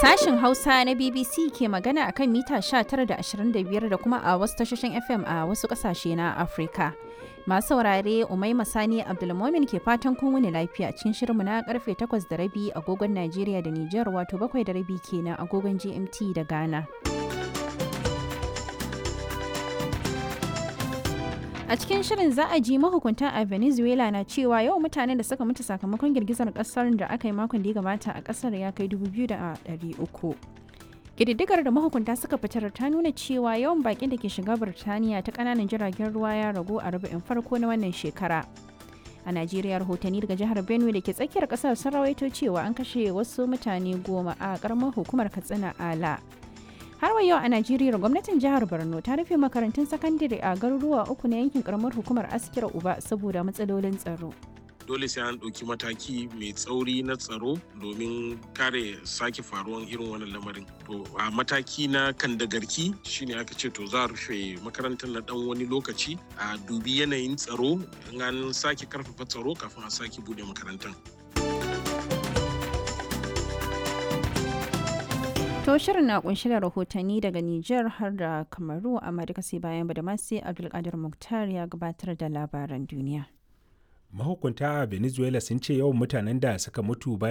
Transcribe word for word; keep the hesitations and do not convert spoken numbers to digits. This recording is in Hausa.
Sashen Hausa na B B C ke magana akan mita sha tara da ashirin da biyar da kuma a wasu tashoshin F M a wasu ƙasashe na Afirka. Masu saurare Umaima Sani Abdulmomin ke fatan kun wuni lafiya cikin shirinmu na karfe takwas da rabi agogon Najeriya da Nijar wato bakwai da rabi kenan agogon G M T da Ghana. A cikin shirin za a ji mahukunta a Venezuela na cewa yau mutanen da suka mutu sakamakon girgizar kasar da aka yi makon da ya gabata a kasar ya kai dubu biyu da ɗari uku. Ƙididdigar da mahukunta suka fitar ta nuna cewa yawan baƙin da ke shiga Birtaniya ta ƙananan jiragen ruwa ya ragu a rubu'in farko na wannan shekara. A Najeriya rahotanni daga jihar Benue da ke tsakiyar ƙasar sun rawaito cewa an kashe wasu mutane goma a ƙaramar hukumar Katsina Ala. Har wa yau a Najeriya gwamnatin jihar Borno ta rufe makarantun sakandare a garuruwa uku na yankin karamar hukumar Askira Uba saboda matsalolin tsaro. Dole sai an ɗauki mataki mai tsauri na tsaro domin kare sake faruwan irin wannan lamarin. To a mataki na kandagarki shine aka ce to za a rufe makarantar na ɗan wani lokaci a dubi yanayin tsaro in an sake karfafa tsaro kafin a sake buɗe makarantar. To shirin na kunshi da rahotanni daga Nijar har da Kamaru amma duka sai bayan Badamasi Abdulkadir Mukhtar ya gabatar da labaran duniya. Mahukunta a Venezuela sun ce yawan mutanen da suka mutu bayan